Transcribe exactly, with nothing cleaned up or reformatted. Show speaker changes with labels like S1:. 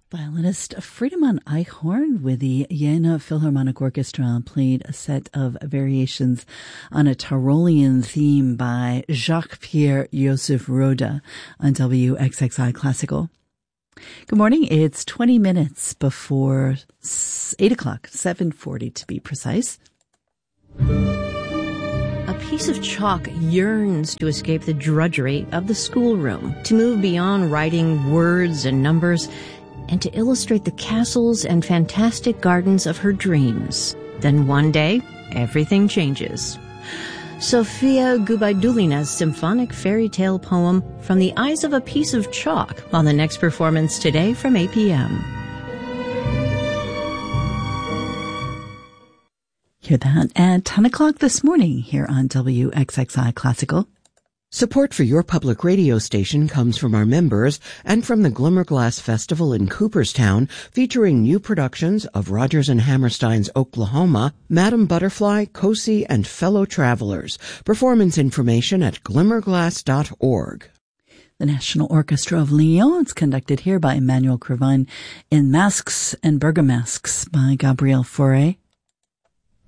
S1: Violinist Friedemann Eichhorn with the Jena Philharmonic Orchestra played a set of variations on a Tyrolean theme by Jacques-Pierre Joseph Roda on W X X I Classical. Good morning. It's twenty minutes before eight o'clock, seven forty to be precise.
S2: A piece of chalk yearns to escape the drudgery of the schoolroom, to move beyond writing words and numbers, and to illustrate the castles and fantastic gardens of her dreams. Then one day, everything changes. Sofia Gubaidulina's symphonic fairy tale poem, From the Eyes of a Piece of Chalk, on the next performance today from eight p.m.
S1: Hear that at ten o'clock this morning here on W X X I Classical.
S3: Support for your public radio station comes from our members and from the Glimmerglass Festival in Cooperstown, featuring new productions of Rodgers and Hammerstein's Oklahoma, Madame Butterfly, Cosi, and Fellow Travelers. Performance information at glimmerglass dot org.
S1: The National Orchestra of Lyon is conducted here by Emmanuel Crevin in Masques and Bergamasques by Gabriel Fauré.